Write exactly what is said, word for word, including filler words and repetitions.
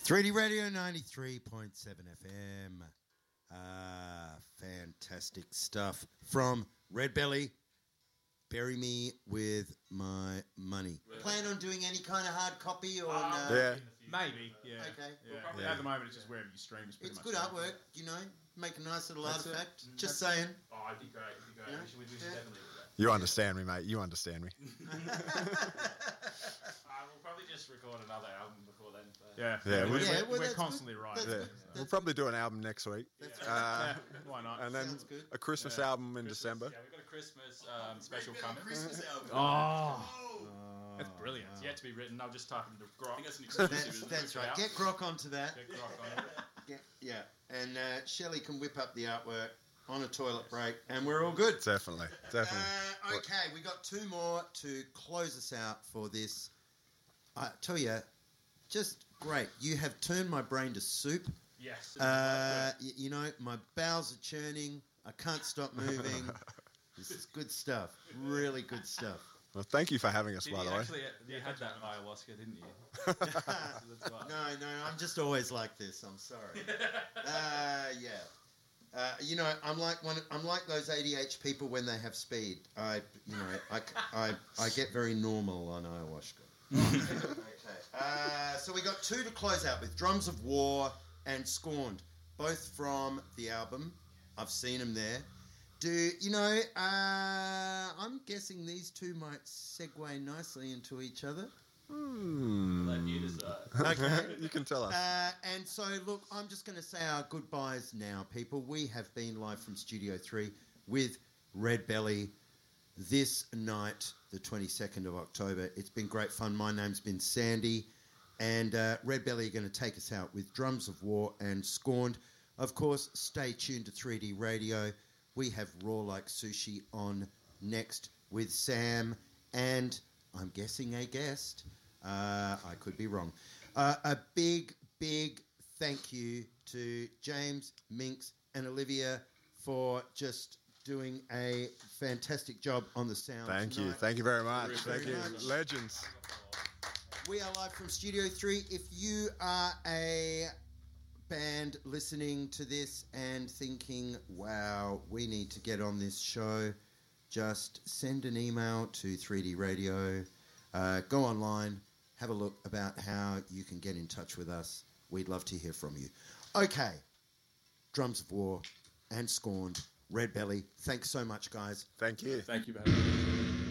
three D Radio ninety-three point seven F M. Ah, fantastic stuff from Red Belly. Bury me with my money. Really? Plan on doing any kind of hard copy or uh, no? Yeah, maybe. Yeah. Okay. Yeah. Well, yeah. At the moment, it's just wherever you stream. It's, it's much good fun. artwork, you know. Make a nice little That's artifact. It. Just That's saying. Oh, it'd be great. It'd be great. Yeah. We should, we should yeah. definitely do that. You understand me, mate. You understand me. Uh, we'll probably just record another album before then. But Yeah, yeah, yeah, we're, yeah, we're, well, we're constantly good. writing. Yeah. We'll probably do an album next week. Yeah. Uh, yeah, why not? And then good. a Christmas Yeah. album in Christmas, December. Yeah, we've got a Christmas um, special coming. Christmas album. Oh, that's brilliant. It's yet to be written. I'll just type into Grok. I think that's an That's, exclusive. that's right. Get Grok onto that. Get Grok on it. Get, yeah. And uh, Shelley can whip up the artwork on a toilet break, and we're all good. Definitely, definitely. Uh, okay, we got two more to close us out for this. I tell you, just great. You have turned my brain to soup. Yes. Uh, y- you know, my bowels are churning. I can't stop moving. This is good stuff. Really good stuff. Well, thank you for having us, Did by you the way. actually, you had that ayahuasca, didn't you? That's why. No, no, I'm just always like this. I'm sorry. Uh, yeah. Uh, you know, I'm like one. I'm like those A D H people when they have speed. I, you know, I, I, I get very normal on ayahuasca. Okay. Uh, so we got two to close out with: Drums of War and Scorned, both from the album. I've seen them there. Do you know? Uh, I'm guessing these two might segue nicely into each other. Hmm. Let you decide. Okay. You can tell us. Uh, and so, look, I'm just going to say our goodbyes now, people. We have been live from Studio three with Red Belly this night, the twenty-second of October. It's been great fun. My name's been Sandy. And uh, Red Belly are going to take us out with Drums of War and Scorned. Of course, stay tuned to three D Radio. We have Raw Like Sushi on next with Sam and, I'm guessing, a guest. Uh, I could be wrong. Uh, a big, big thank you to James, Minx, and Olivia for just doing a fantastic job on the sound Thank tonight. you. Thank you very much. Very Thank you. much. Legends. We are live from Studio three. If you are a band listening to this and thinking, wow, we need to get on this show, just send an email to three D Radio. Uh, go online, have a look about how you can get in touch with us. We'd love to hear from you. Okay, Drums of War and Scorned, Red Belly. Thanks so much, guys. Thank you. Thank you for having me.